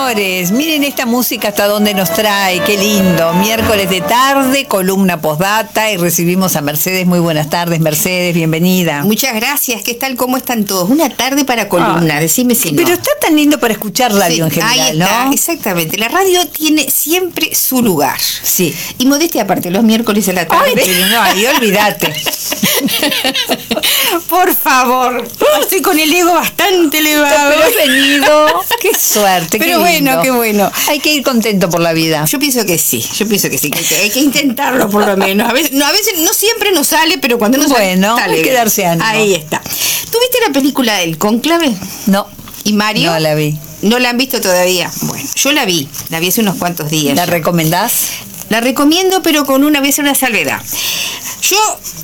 señores, miren esta música hasta dónde nos trae, qué lindo. Miércoles de tarde, columna postdata y recibimos a Mercedes. Muy buenas tardes, Mercedes, bienvenida. Muchas gracias, ¿qué tal? ¿Cómo están todos? Una tarde para columna, decime si no. Pero está tan lindo para escuchar radio en general, ahí está, ¿no? Exactamente, la radio tiene siempre su lugar. Sí. Y modestia aparte, los miércoles a la tarde. Ay, pero no, ahí olvídate. Por favor, estoy con el ego bastante elevado. Pero has venido, qué suerte. Pero bueno, qué bueno. Hay que ir contento por la vida. Yo pienso que sí, que hay que intentarlo por lo menos. A veces no siempre nos sale, pero cuando nos sale, hay que darse ánimo. Ahí está. ¿Tuviste la película del Cónclave? No. ¿Y Mario? No la vi. ¿No la han visto todavía? Bueno, yo la vi hace unos cuantos días. ¿La recomendás? La recomiendo, pero con una salvedad. Yo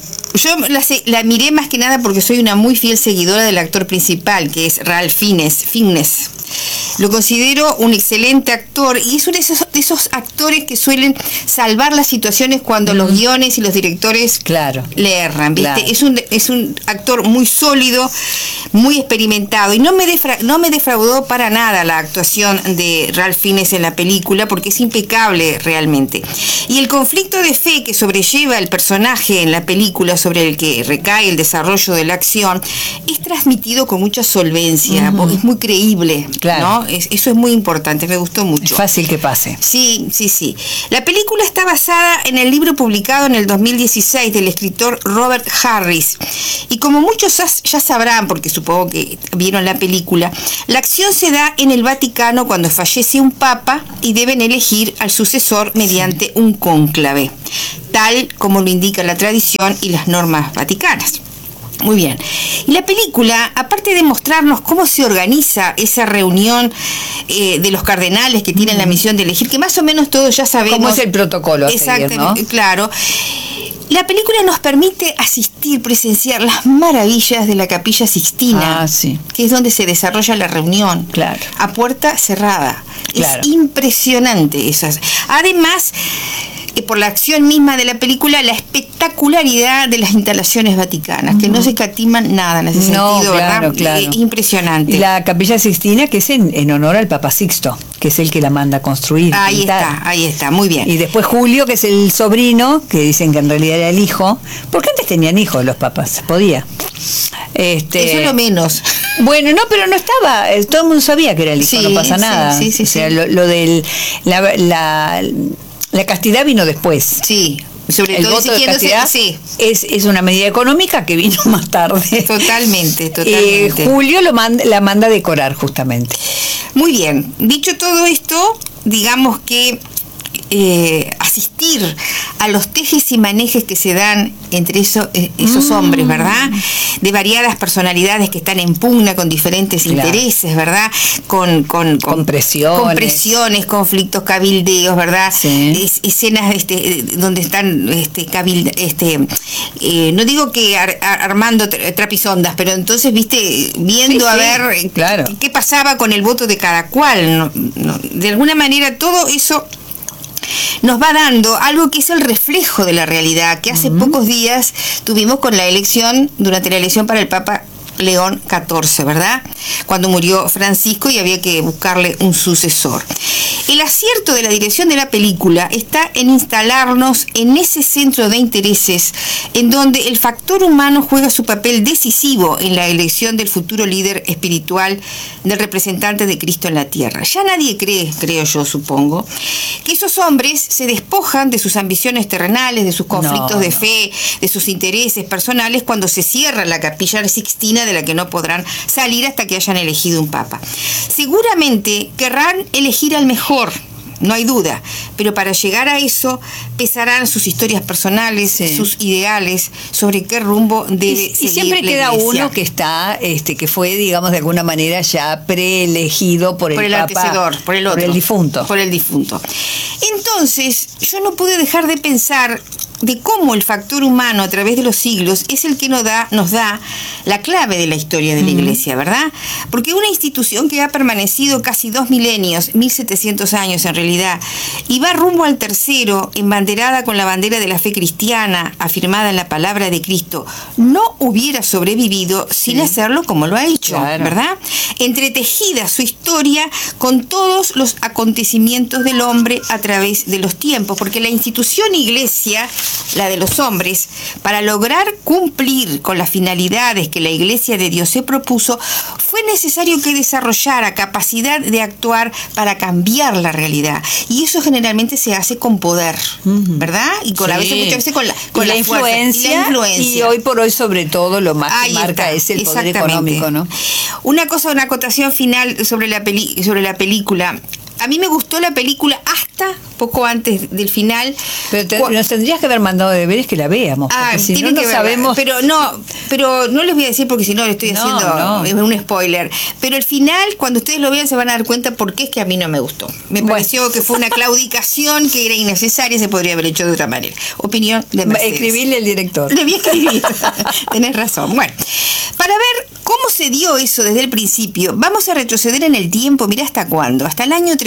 la miré más que nada porque soy una muy fiel seguidora del actor principal, que es Ralph Fiennes. Lo considero un excelente actor y es uno de esos actores que suelen salvar las situaciones cuando los guiones y los directores le erran, ¿viste? Claro. Es un actor muy sólido, muy experimentado y no me defraudó para nada la actuación de Ralph Fiennes en la película porque es impecable realmente. Y el conflicto de fe que sobrelleva el personaje en la película, sobre el que recae el desarrollo de la acción, es transmitido con mucha solvencia, es muy creíble. Claro. ¿No? Eso es muy importante, me gustó mucho. Es fácil que pase. Sí. La película está basada en el libro publicado en el 2016 del escritor Robert Harris. Y como muchos ya sabrán, porque supongo que vieron la película, la acción se da en el Vaticano cuando fallece un papa y deben elegir al sucesor mediante un cónclave, tal como lo indica la tradición y las normas vaticanas. Muy bien. Y la película, aparte de mostrarnos cómo se organiza esa reunión de los cardenales que tienen la misión de elegir, que más o menos todos ya sabemos. ¿Cómo es el protocolo? Exactamente, ¿no? Claro. La película nos permite presenciar las maravillas de la Capilla Sixtina, que es donde se desarrolla la reunión, a puerta cerrada. Claro. Es impresionante eso. Además, por la acción misma de la película, la espectacularidad de las instalaciones vaticanas, que no se escatiman nada en ese sentido, ¿verdad? Claro. Es impresionante. Y la Capilla Sixtina, que es en honor al Papa Sixto, que es el que la manda a construir. Ahí está, muy bien. Y después Julio, que es el sobrino, que dicen que en realidad era el hijo, porque antes tenían hijos los papas, podía. Eso es lo menos. Bueno, no, pero no estaba, todo el mundo sabía que era el hijo, no pasa nada. Sí. O sea, lo del la castidad vino después. Sí, sobre el todo voto de castidad es una medida económica que vino más tarde. Totalmente. Julio la manda a decorar justamente. Muy bien, dicho todo esto, digamos que asistir a los tejes y manejes que se dan entre esos hombres, ¿verdad? De variadas personalidades que están en pugna con diferentes intereses, ¿verdad? Con presiones, conflictos, cabildeos, ¿verdad? Sí. Escenas donde están no digo que armando trapisondas, pero entonces, viendo a ver qué pasaba con el voto de cada cual. De alguna manera todo eso nos va dando algo que es el reflejo de la realidad que hace pocos días tuvimos durante la elección para el Papa León XIV, ¿verdad? Cuando murió Francisco y había que buscarle un sucesor. El acierto de la dirección de la película está en instalarnos en ese centro de intereses en donde el factor humano juega su papel decisivo en la elección del futuro líder espiritual del representante de Cristo en la tierra. Ya nadie creo yo, supongo, que esos hombres se despojan de sus ambiciones terrenales, de sus conflictos de fe, de sus intereses personales cuando se cierra la Capilla Sixtina, de la que no podrán salir hasta que hayan elegido un papa. Seguramente querrán elegir al mejor, no hay duda, pero para llegar a eso pesarán sus historias personales, sus ideales, sobre qué rumbo debe seguir. Y siempre queda uno que está, que fue, digamos, de alguna manera ya preelegido por el Papa, antecedor, por el otro, por el difunto. Entonces, yo no pude dejar de pensar de cómo el factor humano a través de los siglos es el que nos da la clave de la historia de la Iglesia, ¿verdad? Porque una institución que ha permanecido casi 2 milenios, 1700 años en realidad, y va rumbo al tercero, embanderada con la bandera de la fe cristiana, afirmada en la palabra de Cristo, no hubiera sobrevivido sin hacerlo como lo ha hecho, ¿verdad? Entretejida su historia con todos los acontecimientos del hombre a través de los tiempos, porque la institución Iglesia, la de los hombres, para lograr cumplir con las finalidades que la Iglesia de Dios se propuso, fue necesario que desarrollara capacidad de actuar para cambiar la realidad. Y eso generalmente se hace con poder, ¿verdad? Y con muchas veces con la influencia. Y hoy por hoy, sobre todo, lo más que marca es el poder económico, ¿no? Una acotación final sobre la película. A mí me gustó la película hasta poco antes del final. Pero nos tendrías que haber mandado deberes que la veamos. Si no, no sabemos. Pero no les voy a decir porque si no le estoy haciendo un spoiler. Pero el final, cuando ustedes lo vean, se van a dar cuenta por qué es que a mí no me gustó. Me pareció que fue una claudicación que era innecesaria, se podría haber hecho de otra manera. Opinión de Mercedes. Escribirle al director. Le voy a escribir. Tenés razón. Bueno, para ver cómo se dio eso desde el principio, vamos a retroceder en el tiempo. Mirá hasta cuándo. Hasta el año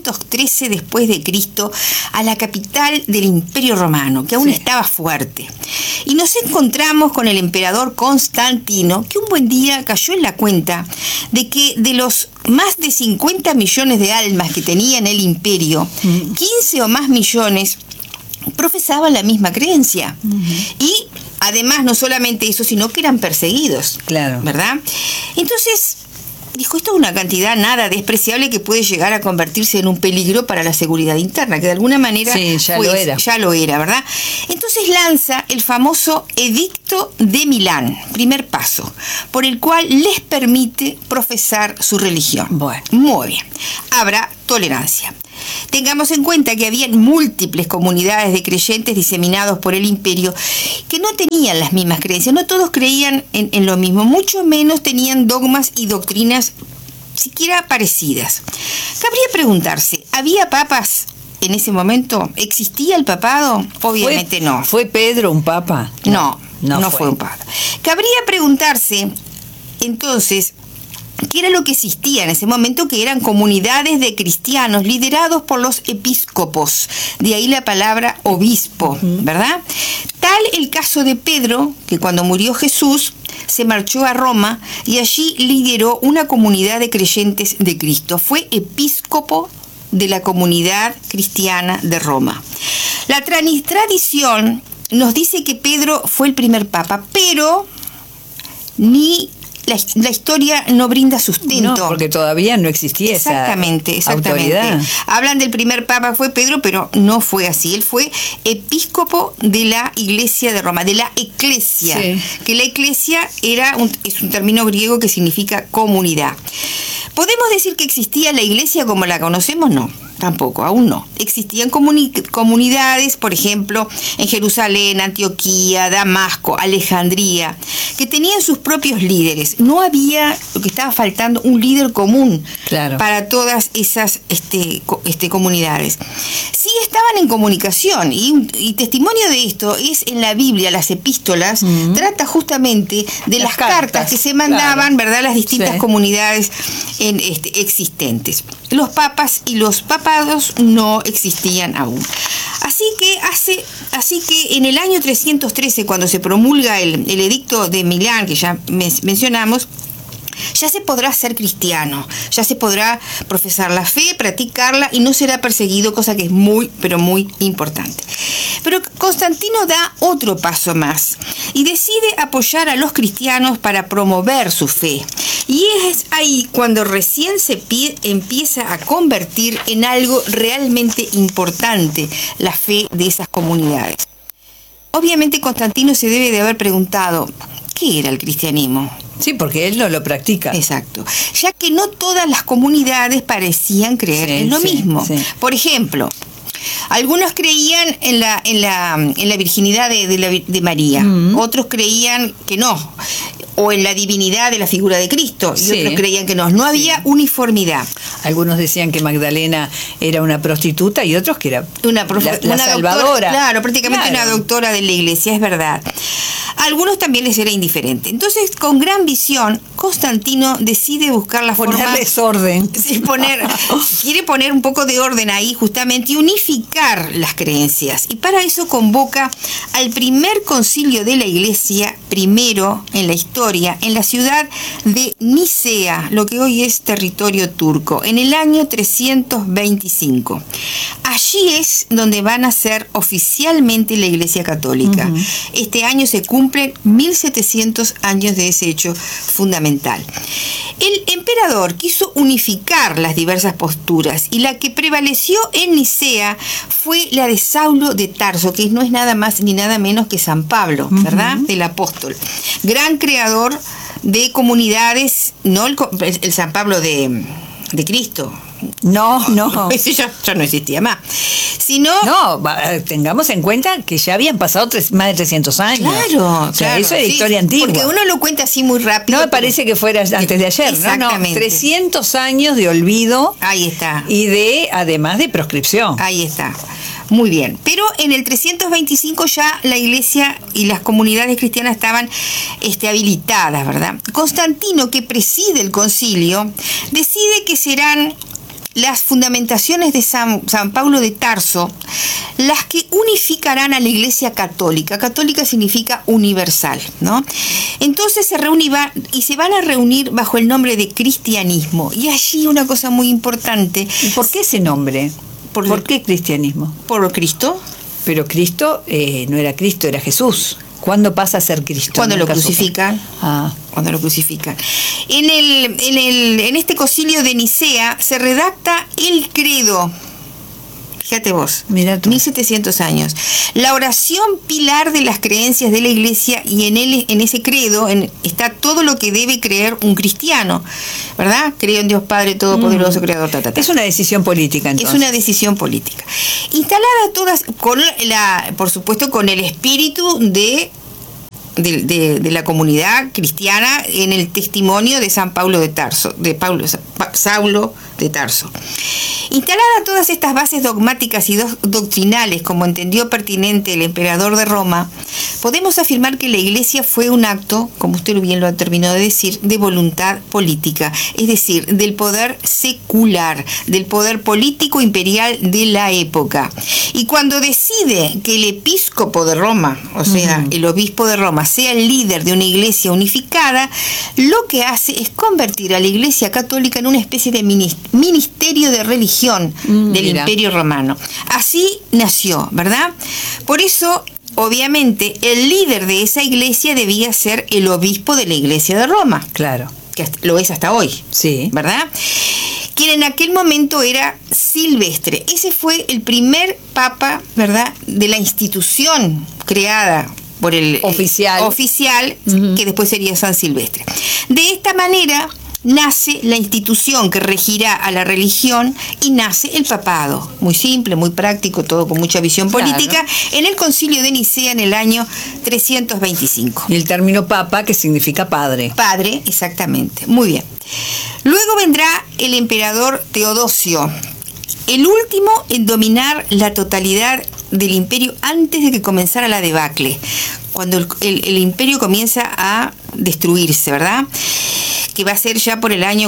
313 después de Cristo, a la capital del Imperio Romano, que aún estaba fuerte. Y nos encontramos con el emperador Constantino, que un buen día cayó en la cuenta de que de los más de 50 millones de almas que tenía en el imperio, 15 o más millones profesaban la misma creencia. Y además, no solamente eso, sino que eran perseguidos. Claro. ¿Verdad? Entonces dijo, esto es una cantidad nada despreciable que puede llegar a convertirse en un peligro para la seguridad interna, que de alguna manera ya lo era, ¿verdad? Entonces lanza el famoso Edicto de Milán, primer paso, por el cual les permite profesar su religión. Bueno. Muy bien. Habrá tolerancia. Tengamos en cuenta que habían múltiples comunidades de creyentes diseminados por el imperio que no tenían las mismas creencias, no todos creían en lo mismo, mucho menos tenían dogmas y doctrinas siquiera parecidas. Cabría preguntarse, ¿había papas en ese momento? ¿Existía el papado? Obviamente no. ¿Fue Pedro un papa? No fue un papa. Cabría preguntarse, entonces, ¿qué era lo que existía en ese momento? Que eran comunidades de cristianos liderados por los episcopos. De ahí la palabra obispo, ¿verdad? Tal el caso de Pedro, que cuando murió Jesús, se marchó a Roma y allí lideró una comunidad de creyentes de Cristo. Fue episcopo de la comunidad cristiana de Roma. La tradición nos dice que Pedro fue el primer papa, pero la historia no brinda sustento. No, porque todavía no existía exactamente. Autoridad. Hablan del primer papa fue Pedro, pero no fue así. Él fue episcopo de la Iglesia de Roma, de la Eclesia. Sí. Que la Eclesia es un término griego que significa comunidad. ¿Podemos decir que existía la Iglesia como la conocemos? No. Tampoco, aún no. Existían comunidades, por ejemplo, en Jerusalén, Antioquía, Damasco, Alejandría, que tenían sus propios líderes. No había, lo que estaba faltando, un líder común para todas esas comunidades. Sí estaban en comunicación y testimonio de esto es en la Biblia, las epístolas, trata justamente de las cartas que se mandaban, ¿verdad?, las distintas comunidades existentes. Los papas y los papados no existían aún. Así que en el año 313, cuando se promulga el Edicto de Milán, que ya mencionamos, ya se podrá ser cristiano, ya se podrá profesar la fe, practicarla y no será perseguido, cosa que es muy, pero muy importante. Pero Constantino da otro paso más y decide apoyar a los cristianos para promover su fe. Y es ahí cuando recién se empieza a convertir en algo realmente importante la fe de esas comunidades. Obviamente Constantino se debe de haber preguntado, ¿qué era el cristianismo? Sí, porque él no lo practica. Exacto. Ya que no todas las comunidades parecían creer en lo mismo. Sí. Por ejemplo, algunos creían en la virginidad de María, otros creían que no, o en la divinidad de la figura de Cristo, y otros creían que no. No había uniformidad. Algunos decían que Magdalena era una prostituta y otros que era una salvadora. Doctora, claro, prácticamente una doctora de la iglesia, es verdad. A algunos también les era indiferente. Entonces, con gran visión, Constantino decide buscar la forma... Ponerles orden. Sí, quiere poner un poco de orden ahí justamente y unificar las creencias. Y para eso convoca al primer concilio de la iglesia, primero en la historia, en la ciudad de Nicea, lo que hoy es territorio turco, en el año 325. Allí es donde van a ser oficialmente la Iglesia Católica. Este año se cumplen 1700 años de ese hecho fundamental. El emperador quiso unificar las diversas posturas y la que prevaleció en Nicea fue la de Saulo de Tarso, que no es nada más ni nada menos que San Pablo, ¿verdad? El apóstol. Gran creador de comunidades, no el San Pablo de Cristo. No. Ese ya no existía más. Sino... No, tengamos en cuenta que ya habían pasado más de 300 años. Claro, claro. Eso es historia antigua. Porque uno lo cuenta así muy rápido. No me parece que fuera antes de ayer. Exactamente. No, 300 años de olvido. Ahí está. Y además de proscripción. Ahí está. Muy bien, pero en el 325 ya la iglesia y las comunidades cristianas estaban habilitadas, ¿verdad? Constantino, que preside el concilio, decide que serán las fundamentaciones de San Pablo de Tarso las que unificarán a la Iglesia Católica. Católica significa universal, ¿no? Entonces se van a reunir bajo el nombre de cristianismo. Y allí una cosa muy importante. ¿Y por qué ese nombre? ¿Por qué cristianismo? ¿Por Cristo? Pero Cristo no era Cristo, era Jesús. ¿Cuándo pasa a ser Cristo? Cuando lo crucifican. Cuando lo crucifican. En este concilio de Nicea se redacta el credo. Fíjate vos, 1700 años. La oración pilar de las creencias de la iglesia, y en ese credo está todo lo que debe creer un cristiano, ¿verdad? Creo en Dios Padre Todopoderoso, Creador, Es una decisión política, entonces. Es una decisión política. Instalada todas, por supuesto, con el espíritu de la comunidad cristiana en el testimonio de San Pablo de Tarso, Saulo de Tarso. Instaladas todas estas bases dogmáticas y doctrinales, como entendió pertinente el emperador de Roma, podemos afirmar que la iglesia fue un acto, como usted bien lo terminó de decir, de voluntad política, es decir, del poder secular, del poder político imperial de la época. Y cuando decide que el episcopo de Roma, o sea, el obispo de Roma, sea el líder de una iglesia unificada, lo que hace es convertir a la Iglesia Católica en una especie de ministerio de religión del Imperio Romano. Así nació, ¿verdad? Por eso, obviamente, el líder de esa iglesia debía ser el obispo de la Iglesia de Roma. Claro. Que lo es hasta hoy. Sí. ¿Verdad? Quien en aquel momento era Silvestre. Ese fue el primer papa, ¿verdad?, de la institución creada por el oficial que después sería San Silvestre. De esta manera nace la institución que regirá a la religión y nace el papado. Muy simple, muy práctico, todo con mucha visión política, en el concilio de Nicea en el año 325. Y el término papa, que significa padre. Padre, exactamente. Muy bien. Luego vendrá el emperador Teodosio, el último en dominar la totalidad del imperio antes de que comenzara la debacle, cuando el imperio comienza a destruirse, ¿verdad?, que va a ser ya por el año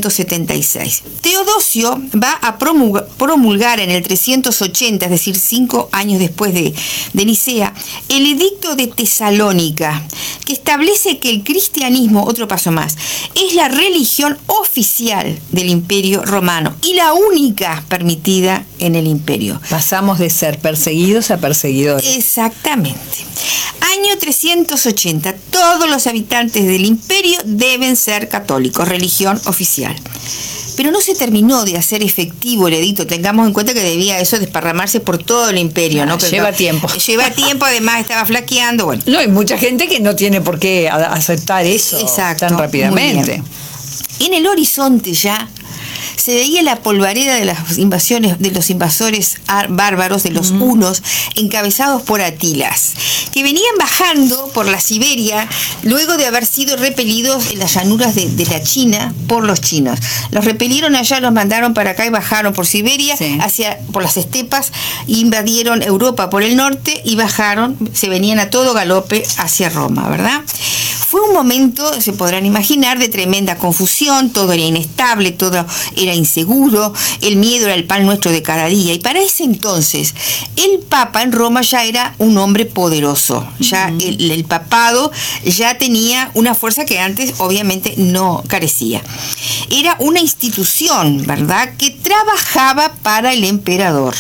476. Teodosio va a promulgar en el 380, es decir, 5 años después de Nicea, el edicto de Tesalónica, que establece que el cristianismo, otro paso más, es la religión oficial del Imperio Romano y la única permitida en el imperio. Pasamos de ser perseguidos a perseguidores. Exactamente. Año 380, todos los habitantes del imperio deben ser católicos, religión oficial. Pero no se terminó de hacer efectivo el edicto. Tengamos en cuenta que debía eso desparramarse por todo el imperio, ¿no? Lleva tiempo. Lleva tiempo, además estaba flaqueando. Bueno. No, hay mucha gente que no tiene por qué aceptar eso tan rápidamente. En el horizonte ya se veía la polvareda de las invasiones, de los invasores bárbaros, de los hunos, encabezados por Atilas, que venían bajando por la Siberia luego de haber sido repelidos en las llanuras de la China por los chinos. Los repelieron allá, los mandaron para acá y bajaron por Siberia, por las estepas, invadieron Europa por el norte y bajaron, se venían a todo galope hacia Roma, ¿verdad? Fue un momento, se podrán imaginar, de tremenda confusión, todo era inestable, todo era inseguro, el miedo era el pan nuestro de cada día. Y para ese entonces, el Papa en Roma ya era un hombre poderoso, ya el papado ya tenía una fuerza que antes obviamente no carecía. Era una institución, ¿verdad?, que trabajaba para el emperador.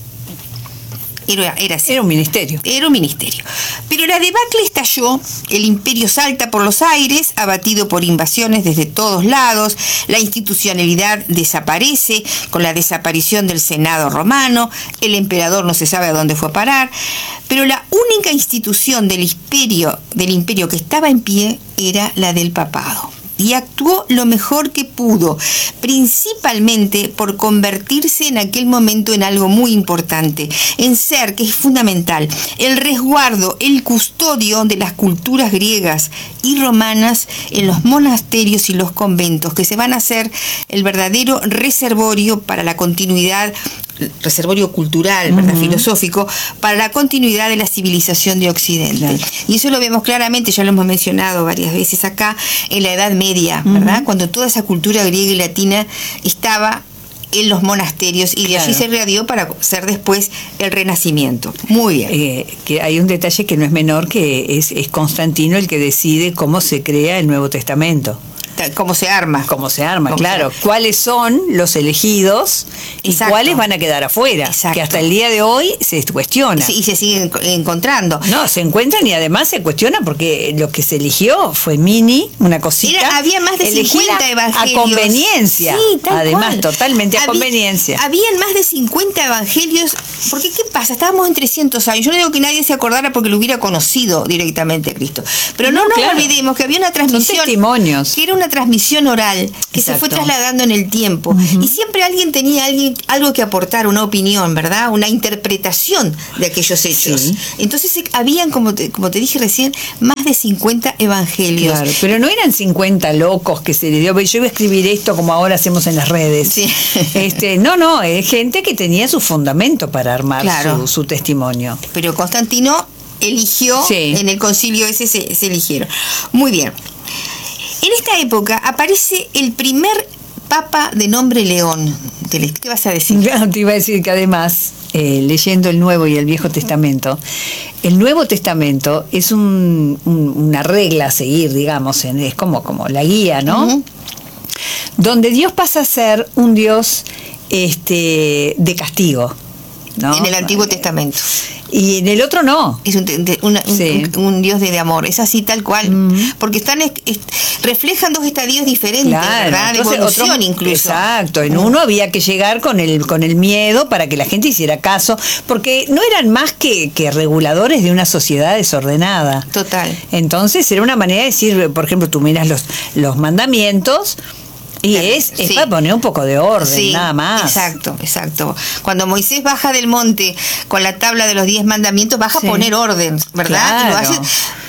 Era un ministerio. Era un ministerio. Pero la debacle estalló, el imperio salta por los aires, abatido por invasiones desde todos lados, la institucionalidad desaparece con la desaparición del Senado romano, el emperador no se sabe a dónde fue a parar, pero la única institución del imperio que estaba en pie era la del papado. Y actuó lo mejor que pudo, principalmente por convertirse en aquel momento en algo muy importante, en ser, que es fundamental, el resguardo, el custodio de las culturas griegas y romanas en los monasterios y los conventos, que se van a hacer el verdadero reservorio para la continuidad, reservorio cultural, ¿verdad?, filosófico, para la continuidad de la civilización de Occidente. Claro. Y eso lo vemos claramente, ya lo hemos mencionado varias veces acá, en la Edad Media, ¿verdad?, cuando toda esa cultura griega y latina estaba en los monasterios y de allí se irradió para ser después el Renacimiento. Muy bien. Que hay un detalle que no es menor, que es Constantino el que decide cómo se crea el Nuevo Testamento. Cómo se arma. Claro. ¿Cuáles son los elegidos y cuáles van a quedar afuera? Exacto. Que hasta el día de hoy se cuestiona. Sí, y se siguen encontrando. No, se encuentran y además se cuestiona porque lo que se eligió fue una cosita. Había más de 50 evangelios. A conveniencia. Sí, además, totalmente a conveniencia. Habían más de 50 evangelios. Porque, ¿qué pasa? Estábamos en 300 años. Yo no digo que nadie se acordara porque lo hubiera conocido directamente a Cristo. Pero no nos olvidemos que había una transmisión. Son testimonios. Que era una transmisión oral que se fue trasladando en el tiempo. Y siempre alguien tenía algo que aportar, una opinión, ¿verdad? Una interpretación de aquellos hechos. Sí. Entonces habían, como te dije recién, más de 50 evangelios. Claro, pero no eran 50 locos que se le dio, yo iba a escribir esto como ahora hacemos en las redes. Sí. No, es gente que tenía su fundamento para armar su testimonio. Pero Constantino eligió, en el concilio ese se eligieron. Muy bien. En esta época aparece el primer papa de nombre León. ¿Qué vas a decir? Te iba a decir que además, leyendo el Nuevo y el Viejo Testamento, el Nuevo Testamento es una regla a seguir, digamos, es como la guía, ¿no? Donde Dios pasa a ser un Dios de castigo, ¿no? En el Antiguo Testamento. Y en el otro no. Es un Dios de amor. Es así tal cual. Porque reflejan dos estadios diferentes, ¿verdad? De evolución incluso. Exacto. En uno había que llegar con el miedo para que la gente hiciera caso, porque no eran más que reguladores de una sociedad desordenada. Total. Entonces era una manera de decir, por ejemplo, tú miras los mandamientos. Y es para poner un poco de orden, nada más. Exacto. Cuando Moisés baja del monte con la tabla de los 10 mandamientos, baja a poner orden, ¿verdad? Claro. Y lo hace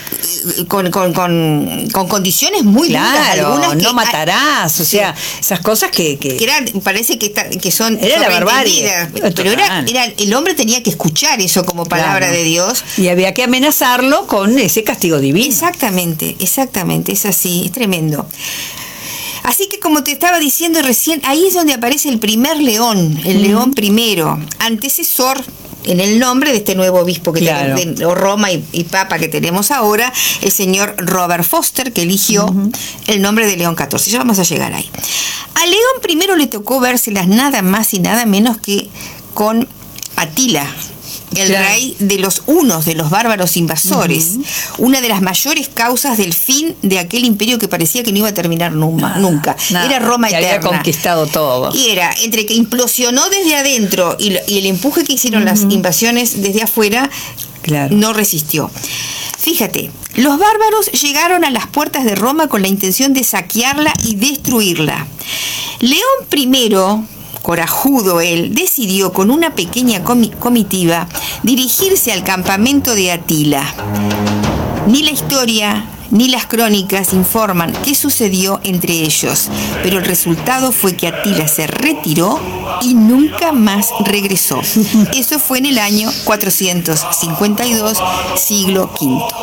con condiciones muy duras, algunas que no matarás, o sea, esas cosas que parece que son era la barbarie, pero el hombre tenía que escuchar eso como palabra de Dios y había que amenazarlo con ese castigo divino. Exactamente, es así, es tremendo. Así que, como te estaba diciendo recién, ahí es donde aparece el primer león, el león primero, antecesor en el nombre de este nuevo obispo que tenemos, de Roma y Papa que tenemos ahora, el señor Robert Foster, que eligió el nombre de León XIV. Ya vamos a llegar ahí. A León primero le tocó vérselas nada más y nada menos que con Atila, el rey de los hunos, de los bárbaros invasores, una de las mayores causas del fin de aquel imperio que parecía que no iba a terminar nunca. Era Roma eterna. Había conquistado todo. Y era entre que implosionó desde adentro y el empuje que hicieron las invasiones desde afuera, no resistió. Fíjate, Los bárbaros llegaron a las puertas de Roma con la intención de saquearla y destruirla. León I, corajudo él, decidió con una pequeña comitiva dirigirse al campamento de Atila. Ni la historia ni las crónicas informan qué sucedió entre ellos, pero el resultado fue que Atila se retiró y nunca más regresó. Eso fue en el año 452, siglo V.